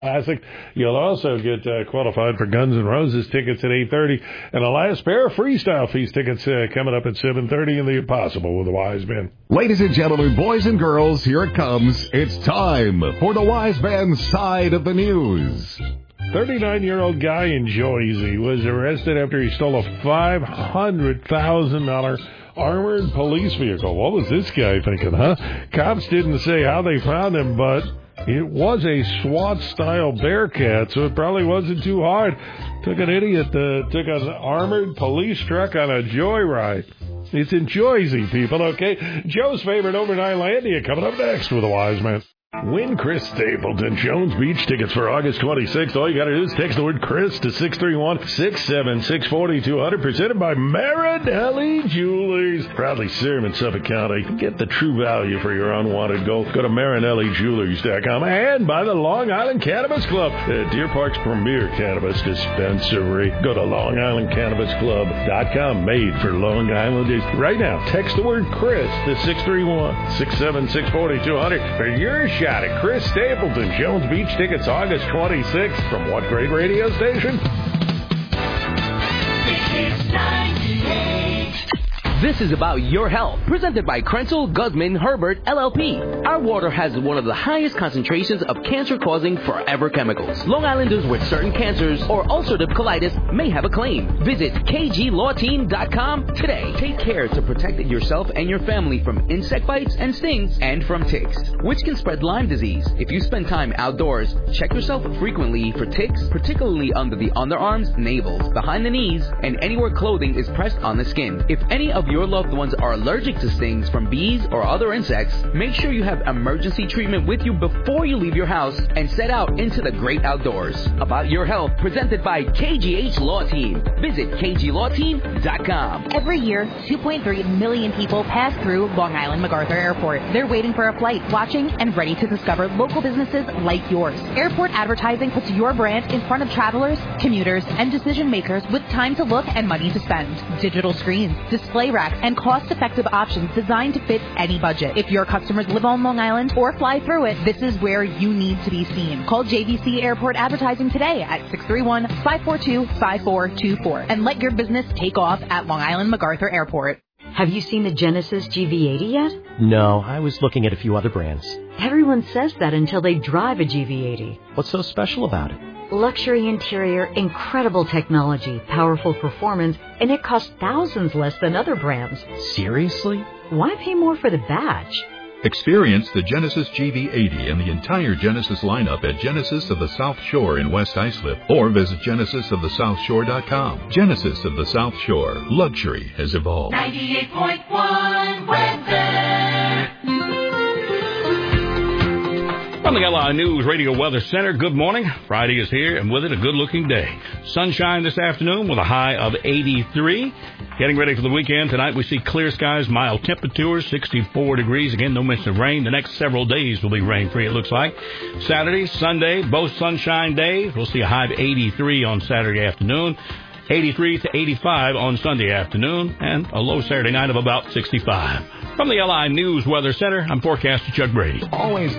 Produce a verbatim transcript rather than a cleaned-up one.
Classic. You'll also get uh, qualified for Guns N' Roses tickets at eight thirty, and the last pair of Freestyle Feast tickets uh, coming up at seven thirty in the Impossible with the Wise Men. Ladies and gentlemen, boys and girls, here it comes. It's time for the Wise Man's Side of the News. thirty-nine-year-old guy in Jersey was arrested after he stole a five hundred thousand dollars armored police vehicle. What was this guy thinking, huh? Cops didn't say how they found him, but it was a SWAT-style Bearcat, so it probably wasn't too hard. Took an idiot that took an armored police truck on a joyride. It's in Jersey, people, okay? Joe's favorite overnight Landia coming up next with a Wise Man. Win Chris Stapleton Jones Beach tickets for August twenty-sixth. All you got to do is text the word Chris to six three one, six seven six, four two zero zero, presented by Marinelli Jewelers. Proudly serving Suffolk County. Get the true value for your unwanted gold. Go to Marinelli Jewelers dot com and by the Long Island Cannabis Club, uh, Deer Park's premier cannabis dispensary. Go to Long Island Cannabis Club dot com, made for Long Islanders. Right now, text the word Chris to six three one, six seven six, four two zero zero for your shot at Chris Stapleton Jones Beach tickets August twenty-sixth. From what great radio station? This is about your health. Presented by Krenzel, Guzman, Herbert, L L P. Our water has one of the highest concentrations of cancer-causing forever chemicals. Long Islanders with certain cancers or ulcerative colitis may have a claim. Visit K G law team dot com today. Take care to protect yourself and your family from insect bites and stings and from ticks, which can spread Lyme disease. If you spend time outdoors, check yourself frequently for ticks, particularly under the underarms, navels, behind the knees, and anywhere clothing is pressed on the skin. If any of your loved ones are allergic to stings from bees or other insects, make sure you have emergency treatment with you before you leave your house and set out into the great outdoors. About your health, presented by K G H Law Team. Visit K G law team dot com. Every year, two point three million people pass through Long Island MacArthur Airport. They're waiting for a flight, watching, and ready to discover local businesses like yours. Airport advertising puts your brand in front of travelers, commuters, and decision makers with time to look and money to spend. Digital screens, display racks, and cost-effective options designed to fit any budget. If your customers live on Long Island or fly through it, this is where you need to be seen. Call J V C Airport Advertising today at six three one, five four two, five four two four and let your business take off at Long Island MacArthur Airport. Have you seen the Genesis G V eighty yet? No, I was looking at a few other brands. Everyone says that until they drive a G V eighty. What's so special about it? Luxury interior, incredible technology, powerful performance, and it costs thousands less than other brands. Seriously? Why pay more for the badge? Experience the Genesis G V eighty and the entire Genesis lineup at Genesis of the South Shore in West Islip, or visit genesis of the south shore dot com. Genesis of the South Shore. Luxury has evolved. ninety-eight point one weather. From the L I News Radio Weather Center, good morning. Friday is here, and with it, a good-looking day. Sunshine this afternoon with a high of eighty-three. Getting ready for the weekend. Tonight we see clear skies, mild temperatures, sixty-four degrees. Again, no mention of rain. The next several days will be rain-free, it looks like. Saturday, Sunday, both sunshine days. We'll see a high of eighty-three on Saturday afternoon, eighty-three to eighty-five on Sunday afternoon, and a low Saturday night of about sixty-five. From the L I News Weather Center, I'm forecaster Chuck Brady. Always